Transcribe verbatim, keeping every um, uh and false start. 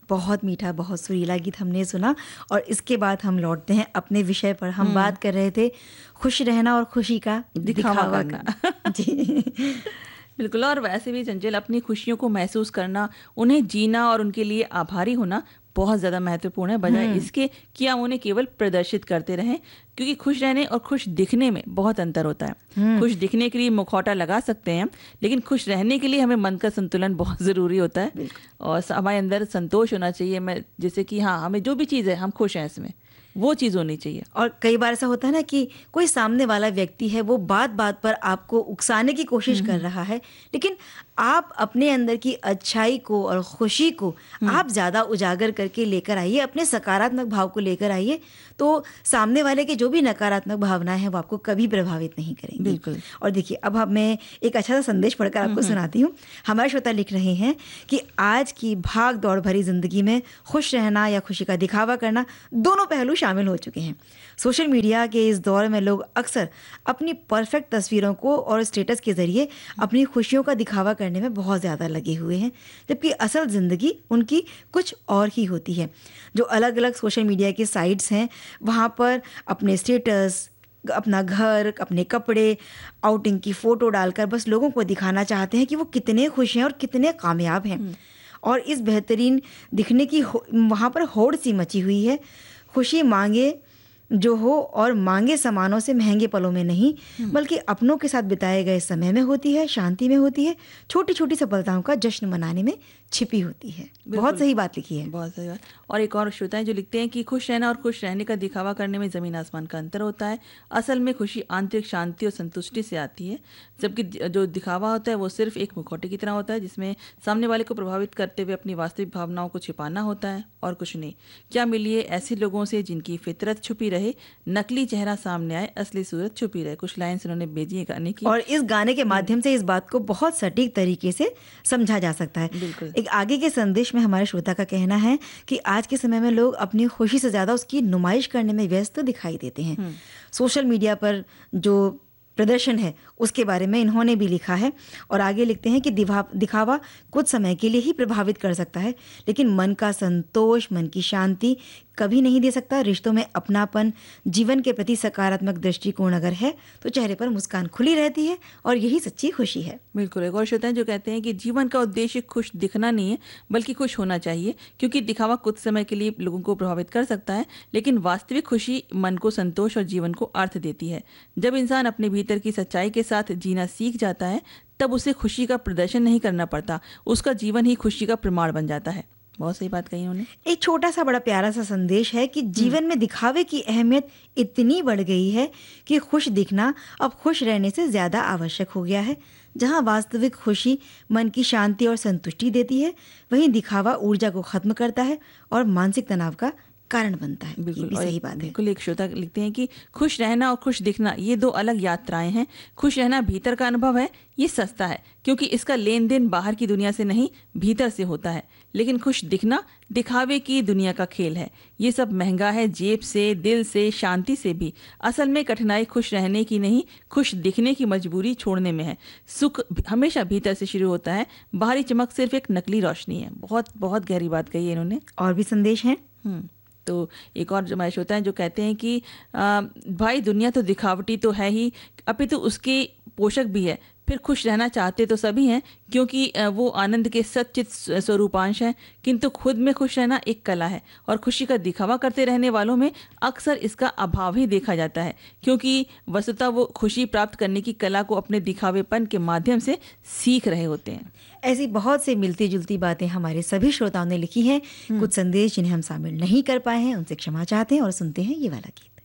बहुत मीठा, बहुत सुरीला गीत हमने सुना और इसके बाद हम लौटते हैं अपने विषय पर। हम बात कर रहे थे खुश रहना और खुशी का दिखावा दिखावा करना। करना। जी बिल्कुल। और वैसे भी चंचल, अपनी खुशियों को महसूस करना, उन्हें जीना और उनके लिए आभारी होना बहुत ज़्यादा महत्वपूर्ण है, बजाय इसके कि हम उन्हें केवल प्रदर्शित करते रहें, क्योंकि खुश रहने और खुश दिखने में बहुत अंतर होता है। खुश दिखने के लिए मुखौटा लगा सकते हैं, लेकिन खुश रहने के लिए हमें मन का संतुलन बहुत ज़रूरी होता है और हमारे अंदर संतोष होना चाहिए। मैं जैसे कि हाँ, हमें जो भी चीज़ है हम खुश हैं इसमें, वो चीज़ होनी चाहिए। और कई बार ऐसा होता है ना कि कोई सामने वाला व्यक्ति है, वो बात बात पर आपको उकसाने की कोशिश कर रहा है, लेकिन आप अपने अंदर की अच्छाई को और खुशी को आप ज़्यादा उजागर करके लेकर आइए, अपने सकारात्मक भाव को लेकर आइए, तो सामने वाले के जो भी नकारात्मक भावनाएं हैं वो आपको कभी प्रभावित नहीं करेंगी। बिल्कुल। और देखिए, अब हम मैं एक अच्छा सा संदेश पढ़कर आपको सुनाती हूँ। हमारे श्रोता लिख रहे हैं कि आज की भाग दौड़ भरी जिंदगी में खुश रहना या खुशी का दिखावा करना, दोनों पहलू शामिल हो चुके हैं। सोशल मीडिया के इस दौर में लोग अक्सर अपनी परफेक्ट तस्वीरों को और स्टेटस के जरिए अपनी खुशियों का दिखावा करने में बहुत ज़्यादा लगे हुए हैं, जबकि असल ज़िंदगी उनकी कुछ और ही होती है। जो अलग अलग सोशल मीडिया के साइट्स हैं, वहाँ पर अपने स्टेटस, अपना घर, अपने कपड़े, आउटिंग की फ़ोटो डालकर बस लोगों को दिखाना चाहते हैं कि वो कितने खुश हैं और कितने कामयाब हैं। और इस बेहतरीन दिखने की वहाँ पर होड़ सी मची हुई है। खुशी मांगे जो हो और मांगे सामानों से महंगे पलों में नहीं, बल्कि अपनों के साथ बिताए गए समय में होती है, शांति में होती है, छोटी छोटी सफलताओं का जश्न मनाने में छिपी होती है। बहुत सही बात लिखी है। बहुत सही बात। और एक और श्रोता है जो लिखते हैं कि खुश रहना और खुश रहने का दिखावा करने में ज़मीन आसमान का अंतर होता है। असल में खुशी आंतरिक शांति और संतुष्टि से आती है, जबकि जो दिखावा होता है वो सिर्फ एक मुखौटे की तरह होता है, जिसमें सामने वाले को प्रभावित करते हुए अपनी वास्तविक भावनाओं को छिपाना होता है और कुछ नहीं। क्या मिलिए ऐसे लोगों से जिनकी फितरत छुपी रहे, नकली चेहरा सामने आए, असली सूरत छुपी रहे। कुछ लाइन्स उन्होंने भेजी है गाने की, और इस गाने के माध्यम से इस बात को बहुत सटीक तरीके से समझा जा सकता है। बिल्कुल। एक आगे के संदेश में हमारे श्रोता का कहना है कि आज के समय में लोग अपनी खुशी से ज्यादा उसकी नुमाइश करने में व्यस्त दिखाई देते हैं। सोशल मीडिया पर जो प्रदर्शन है उसके बारे में इन्होंने भी लिखा है और आगे लिखते हैं कि दिखावा कुछ समय के लिए ही प्रभावित कर सकता है, लेकिन मन का संतोष, मन की शांति कभी नहीं दे सकता। रिश्तों में अपनापन, जीवन के प्रति सकारात्मक दृष्टिकोण अगर है तो चेहरे पर मुस्कान खुली रहती है और यही सच्ची खुशी है। बिल्कुल। एक और श्रोता है जो कहते हैं कि जीवन का उद्देश्य खुश दिखना नहीं है, बल्कि खुश होना चाहिए, क्योंकि दिखावा कुछ समय के लिए लोगों को प्रभावित कर सकता है, लेकिन वास्तविक खुशी मन को संतोष और जीवन को अर्थ देती है। जब इंसान अपने भीतर की सच्चाई के साथ जीना सीख जाता है, तब उसे खुशी का प्रदर्शन नहीं करना पड़ता, उसका जीवन ही खुशी का प्रमाण बन जाता है। बहुत सही बात कही उन्होंने। एक छोटा सा बड़ा प्यारा सा संदेश है कि जीवन में दिखावे की अहमियत इतनी बढ़ गई है कि खुश दिखना अब खुश रहने से ज्यादा आवश्यक हो गया है। जहां वास्तविक खुशी मन की शांति और संतुष्टि देती है, वहीं दिखावा ऊर्जा को खत्म करता है और मानसिक तनाव का कारण बनता है। बिल्कुल, ये भी सही बात है। बिल्कुल। एक श्रोता लिखते हैं कि खुश रहना और खुश दिखना ये दो अलग यात्राएं हैं। खुश रहना भीतर का अनुभव है, ये सस्ता है क्योंकि इसका लेन देन बाहर की दुनिया से नहीं भीतर से होता है, लेकिन खुश दिखना दिखावे की दुनिया का खेल है। ये सब महंगा है, जेब से, दिल से, शांति से भी। असल में कठिनाई खुश रहने की नहीं, खुश दिखने की मजबूरी छोड़ने में है। सुख हमेशा भीतर से शुरू होता है, बाहरी चमक सिर्फ एक नकली रोशनी है। बहुत बहुत गहरी बात कही है इन्होंने। और भी संदेश हैं। हम्म तो एक और जो हमारे श्रोता हैं जो कहते हैं कि आ, भाई दुनिया तो दिखावटी तो है ही, अपितु तो उसके पोषक भी है। फिर खुश रहना चाहते तो सभी हैं, क्योंकि वो आनंद के सच्चित स्वरूपांश हैं, किंतु खुद में खुश रहना एक कला है और खुशी का दिखावा करते रहने वालों में अक्सर इसका अभाव ही देखा जाता है, क्योंकि वस्तुतः वो खुशी प्राप्त करने की कला को अपने दिखावेपन के माध्यम से सीख रहे होते हैं। ऐसी बहुत सी मिलती जुलती बातें हमारे सभी श्रोताओं ने लिखी हैं। कुछ संदेश जिन्हें हम शामिल नहीं कर पाए हैं उनसे क्षमा चाहते हैं और सुनते हैं ये वाला गीत।